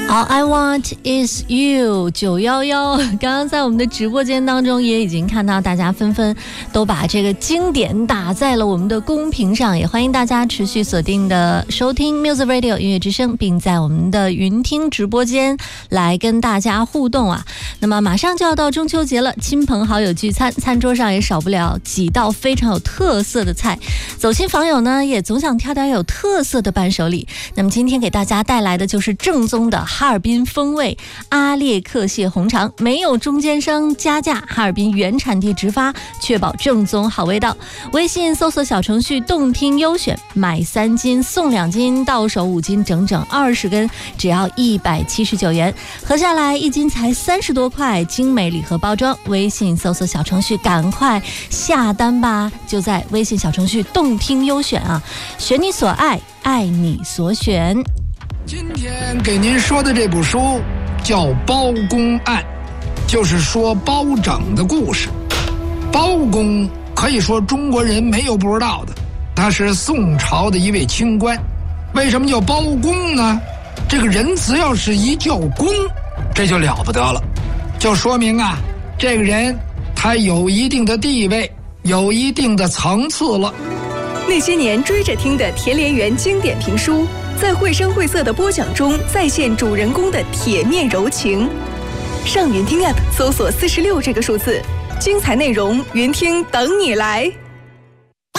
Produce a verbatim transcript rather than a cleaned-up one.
All I want is you 九一一。刚刚在我们的直播间当中也已经看到大家纷纷都把这个经典打在了我们的公屏上，也欢迎大家持续锁定的收听 Music Radio 音乐之声，并在我们的云听直播间来跟大家互动啊。那么马上就要到中秋节了，亲朋好友聚餐，餐桌上也少不了几道非常有特色的菜，走亲访友呢也总想挑点有特色的伴手礼。那么今天给大家带来的就是正宗的哈尔滨风味阿列克蟹红肠，没有中间商加价，哈尔滨原产地直发，确保正宗好味道。微信搜索小程序动听优选，买三斤送两斤，到手五斤，整整二十根，只要一百七十九元，合下来一斤才三十多块，精美礼盒包装。微信搜索小程序赶快下单吧，就在微信小程序动听优选啊，选你所爱，爱你所选。 今天给您说的这部书叫《包公案》，就是说包拯的故事。包公可以说中国人没有不知道的，他是宋朝的一位清官。为什么叫包公呢？这个人只要是一叫公，这就了不得了，就说明啊，这个人他有一定的地位，有一定的层次了。 那些年追着听的田连元经典评书，在绘声绘色的播讲中再现主人公的铁面柔情。上云听 App 搜索四十六这个数字，精彩内容云听等你来。